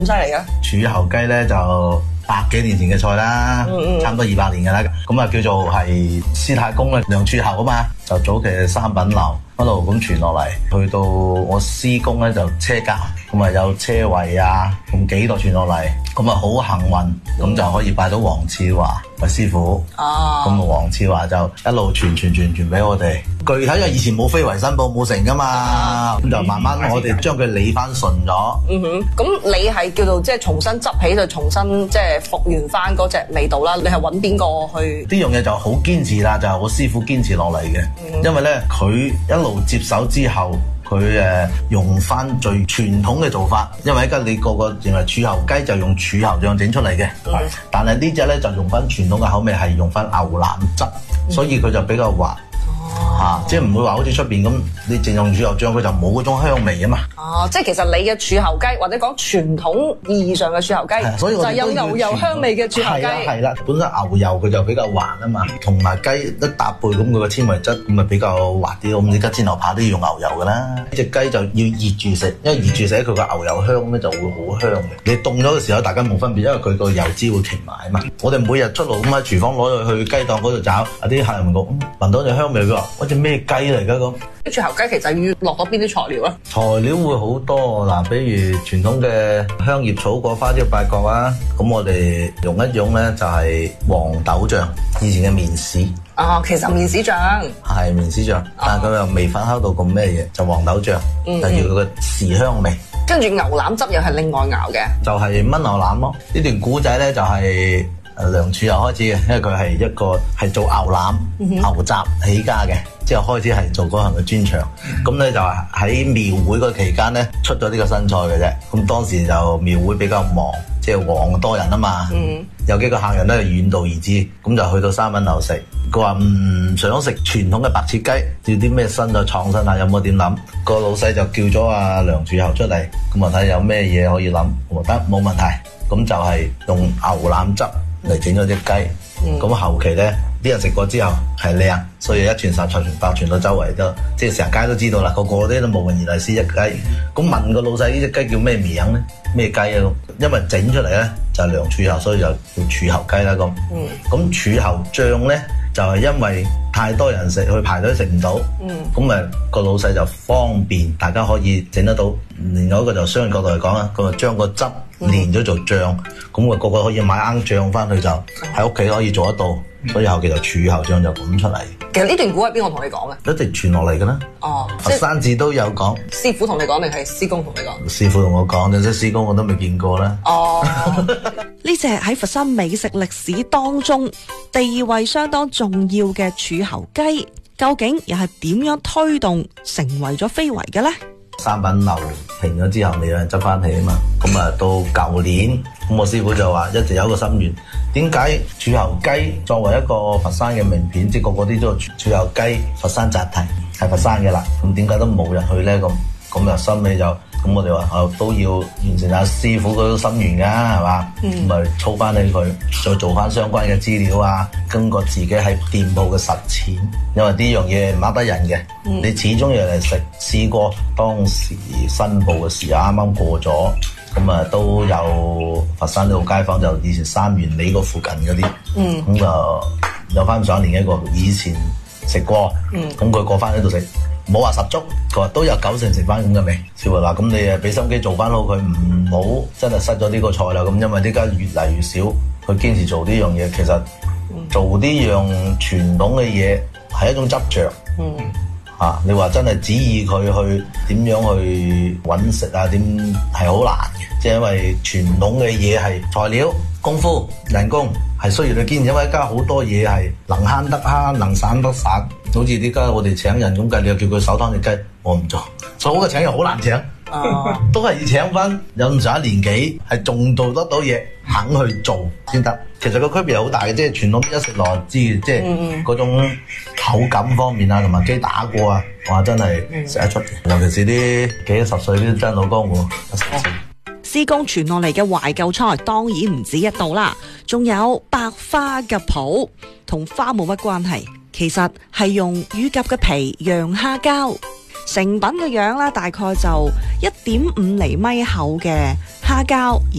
咁犀利嘅？ 柱侯雞咧就百幾年前嘅菜啦，差唔多200年㗎啦。咁啊叫做係師太公咧，梁柱侯啊嘛，就早期嘅三品樓一路咁傳落嚟，去到我師公咧就車家，咁啊有車位啊，咁幾代傳落嚟，咁啊好幸運，咁就可以拜到黃賜華為師傅。咁啊黃賜華就一路傳俾我哋。具體因為以前冇非遺申報冇成㗎嘛，咁就慢慢我哋將佢理翻順咗。 咁你係叫做即係重新執起，就重新即係復原翻嗰隻味道啦。你係揾邊個去？ 呢樣嘢就好堅持啦，就係我師傅堅持落嚟嘅。因為咧佢一路接手之後，佢用翻最傳統嘅做法。因為而家你個個認為柱侯雞就用柱侯醬整出嚟嘅，但係呢隻咧就用翻傳統嘅口味，係用翻牛腩汁，所以佢就比較滑。即係唔會話好似出邊咁，你淨用柱侯醬佢就冇嗰種香味啊嘛。 即係其實你嘅柱侯雞或者講傳統意義上嘅柱侯雞， 所以我就係有牛油香味嘅柱侯雞。 係啦，本身牛油佢就比較滑啊嘛，同埋雞一搭配咁佢個纖維質咁咪比較滑啲咯。咁而家煎牛扒都要用牛油噶啦，呢隻雞就要熱住食，因為熱住食佢個牛油香咧就會好香嘅。你凍咗嘅時候大家冇分別，因為佢個油脂會凝埋啊嘛。我哋每日出爐咁喺廚房攞去雞檔嗰度炒，啲客人問我聞到隻香味，佢話嗰隻咩雞嚟㗎咁？ 啲柱侯雞其實要落咗邊啲材料啊？ 材料會好多嗱，比如傳統嘅香葉草果花椒八角啊，咁我哋用一種咧就係黃豆醬，以前嘅麵豉。 其實麵豉醬係麵豉醬，但係佢又未發酵到咁咩嘢，就黃豆醬，就要佢個豉香味。跟住牛腩汁又係另外熬嘅， 就係炆牛腩咯。呢段古仔咧就係梁柱侯開始嘅，因為佢係一個係做牛腩、牛雜起家嘅，之後開始係做嗰行嘅專長。咁咧就係喺廟會嗰期間咧出咗呢個新菜嘅啫。咁當時就廟會比較忙，即係旺多人啊嘛。有幾個客人咧遠道而至，咁就去到三品樓食。佢話唔想食傳統嘅白切雞，要啲咩新嘅創新下，有冇點諗？個老細就叫咗阿梁柱侯出嚟，咁啊睇有咩嘢可以諗。我覺得冇問題，咁就係用牛腩汁嚟整咗隻雞。咁後期咧啲人食過之後係靚，所以一傳十十傳百傳到周圍都，即係成街都知道啦。個個都無人而嚟試隻雞。咁問個老細呢隻雞叫咩名咧？咩雞啊？因為整出嚟咧就係梁柱侯，所以就叫柱侯雞啦。咁柱侯醬咧就係因為太多人食，去排隊食唔到。咁咪個老細就方便，大家可以整得到。另外一個就商業角度嚟講啊，佢就將個汁煉咗做醬，咁個個可以買啱醬翻去就喺屋企可以做得到。所以後期就柱侯醬就咁出嚟。 其實呢段古係邊個同你講嘅？ 一直傳落嚟嘅啦。佛山字都有講。師傅同你講定係師公同你講？ 師傅同我講，即係師公我都未見過啦。 呢隻喺佛山美食歷史當中地位相當重要嘅柱侯雞，究竟又係點樣推動成為咗非遺嘅呢？ 三品樓停咗之後，未有人執翻起啊嘛。咁啊，到舊年，咁我師傅就話一直有一個心願，點解柱侯雞作為一個佛山嘅名片，即係個個啲都柱侯雞佛山扎蹄係佛山嘅啦，咁點解都冇人去咧？咁就心尾就咁，我哋話都要完成下師傅嗰種心願㗎，係嘛？咁咪操翻起佢，再做翻相關嘅資料啊，經過自己喺店鋪嘅實踐，因為呢樣嘢唔呃得人嘅。你始終要嚟食，試過當時申報嘅時候啱啱過咗，咁啊都有佛山呢個街坊就以前三元里嗰附近嗰啲，咁就有翻上年一個以前食過，咁佢過翻呢度食。冇話十足，佢話都有90%食翻咁嘅味。師傅話：咁你誒俾心機做翻好佢，唔好真係失咗呢個菜啦。咁因為呢家越嚟越少，佢堅持做呢樣嘢。其實做呢樣傳統嘅嘢係一種執着。你話真係指意佢去點樣去揾食啊？點係好難嘅，即係因為傳統嘅嘢係材料、功夫、人工係需要你堅持，因為而家好多嘢係能慳得慳，能散得散。好似呢家我哋請人咁計，你又叫佢手劏隻雞，我唔做。做好嘅請人好難請，都係要請翻有咁上下年紀，係仲做得到嘢，肯去做先得。其實個區別係好大嘅，即係傳統一食落知，即係嗰種口感方面啊，同埋雞打過啊，哇真係食得出。尤其是啲幾十歲啲真老江湖。 師公傳落嚟嘅懷舊菜當然唔止一道啦，仲有白花鴿脯，同花冇乜關係，其實係用乳鴿嘅皮釀蝦膠。 成品嘅樣咧，大概就1.5厘米厚嘅蝦膠。